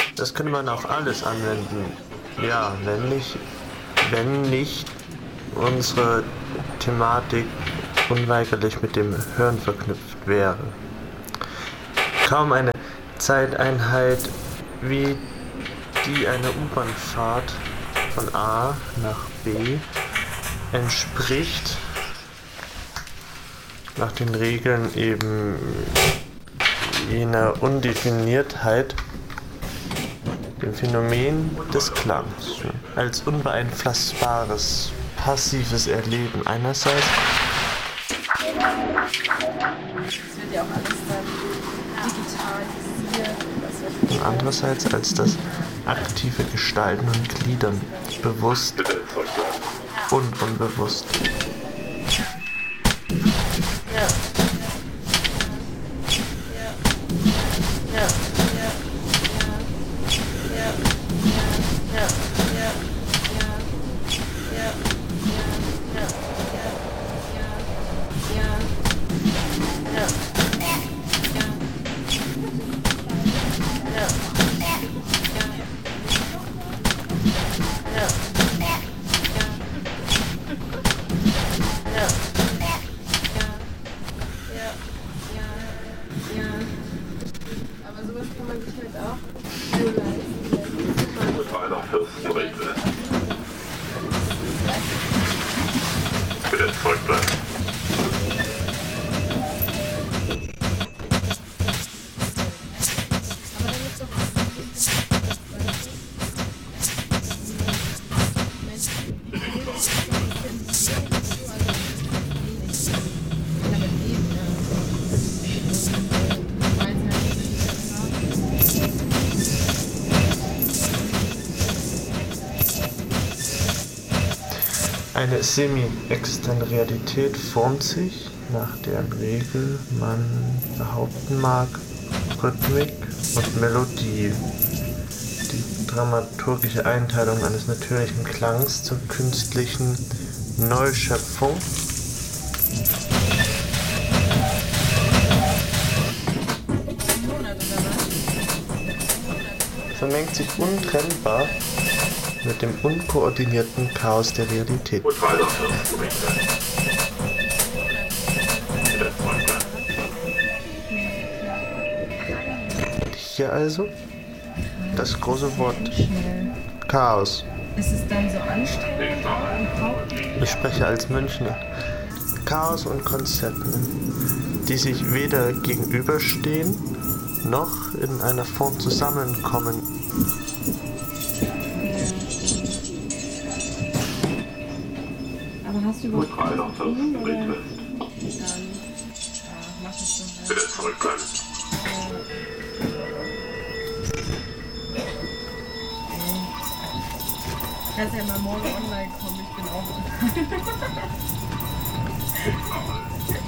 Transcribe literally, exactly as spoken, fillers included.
Das könnte man auf alles anwenden. Ja, wenn nicht, wenn nicht unsere Thematik unweigerlich mit dem Hören verknüpft wäre. Kaum eine Zeiteinheit wie die einer U-Bahn-Fahrt von A nach B entspricht nach den Regeln eben jener Undefiniertheit dem Phänomen des Klangs als unbeeinflussbares, passives Erleben einerseits Das wird ja auch alles dann digitalisiert. Das wird und andererseits als das aktive Gestalten und Gliedern, bewusst und unbewusst. Ja. Ja. Aber sowas kann man sich halt auch so leisten. Totaler Fürstenrechte. Bitte zurückbleiben. Eine semi-externe Realität formt sich, nach deren Regel man behaupten mag, Rhythmik und Melodie, die dramaturgische Einteilung eines natürlichen Klangs zur künstlichen Neuschöpfung, vermengt sich untrennbar mit dem unkoordinierten Chaos der Realität. Totaler Fürstenrechte. Bitte zurückbleiben. Hier also das große Wort Chaos. Ist es dann so anstrengend? Ich spreche als Münchner. Chaos und Konzepten, die sich weder gegenüberstehen, noch in einer Form zusammenkommen. Aber hast du überhaupt Totaler Fürstenrechte. dann ja, mach es so. Bitte zurückbleiben. Kannst ja mal morgen online kommen, ich bin auch online.